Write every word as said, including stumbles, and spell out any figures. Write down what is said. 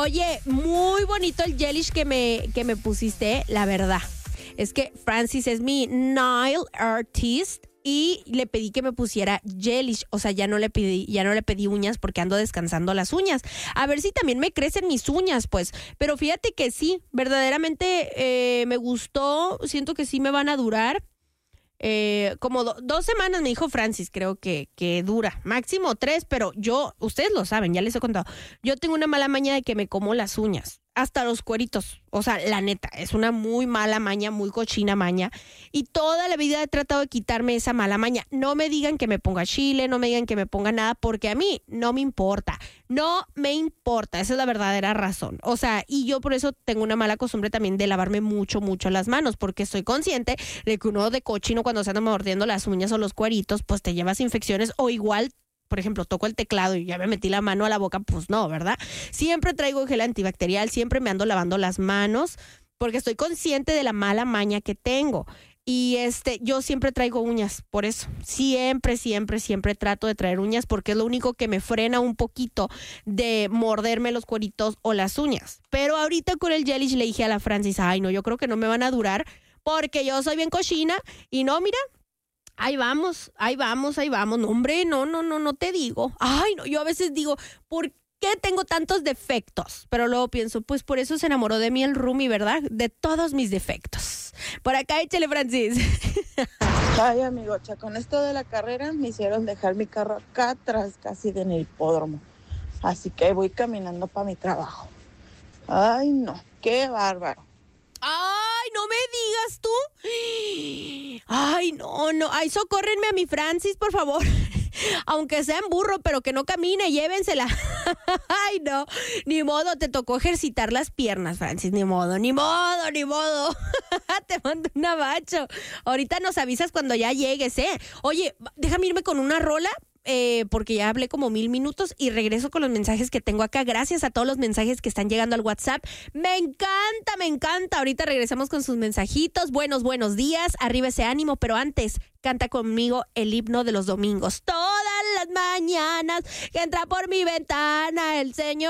Oye, muy bonito el gelish que me, que me pusiste, la verdad. Es que Francis es mi nail artist y le pedí que me pusiera gelish, o sea, ya no le pedí, ya no le pedí uñas porque ando descansando las uñas. A ver si también me crecen mis uñas, pues. Pero fíjate que sí, verdaderamente eh, me gustó, siento que sí me van a durar. Eh, como do, dos semanas me dijo Francis, creo que, que dura, máximo tres, pero yo, ustedes lo saben, ya les he contado, yo tengo una mala maña de que me como las uñas, hasta los cueritos, o sea, la neta, es una muy mala maña, muy cochina maña, y toda la vida he tratado de quitarme esa mala maña. No me digan que me ponga chile, no me digan que me ponga nada, porque a mí no me importa, no me importa, esa es la verdadera razón, o sea, y yo por eso tengo una mala costumbre también de lavarme mucho, mucho las manos, porque estoy consciente de que uno de cochino cuando se anda mordiendo las uñas o los cueritos, pues te llevas infecciones o igual, por ejemplo, toco el teclado y ya me metí la mano a la boca, pues no, ¿verdad? Siempre traigo gel antibacterial, siempre me ando lavando las manos porque estoy consciente de la mala maña que tengo. Y este, yo siempre traigo uñas, por eso. Siempre, siempre, siempre trato de traer uñas porque es lo único que me frena un poquito de morderme los cueritos o las uñas. Pero ahorita con el gelish le dije a la Francis, ay no, yo creo que no me van a durar porque yo soy bien cochina y no, mira, ahí vamos, ahí vamos, ahí vamos. No, hombre, no, no, no, no te digo. Ay, no, yo a veces digo, ¿por qué tengo tantos defectos? Pero luego pienso, pues por eso se enamoró de mí el roomie, ¿verdad? De todos mis defectos. Por acá, échale, Francis. Ay, amigocha, con esto de la carrera me hicieron dejar mi carro acá atrás, casi en el hipódromo. Así que voy caminando para mi trabajo. Ay, no, qué bárbaro. Ay, no me digas tú. Ay, no, no. Ay, socórrenme a mi Francis, por favor. Aunque sea en burro, pero que no camine, llévensela. Ay, no. Ni modo, te tocó ejercitar las piernas, Francis. Ni modo, ni modo, ni modo. Te mando un abacho. Ahorita nos avisas cuando ya llegues, ¿eh? Oye, déjame irme con una rola. Eh, porque ya hablé como mil minutos y regreso con los mensajes que tengo acá. Gracias a todos los mensajes que están llegando al WhatsApp. Me encanta, me encanta. Ahorita regresamos con sus mensajitos. Buenos, buenos días. Arriba ese ánimo, pero antes canta conmigo el himno de los domingos. Todas las mañanas que entra por mi ventana el Señor.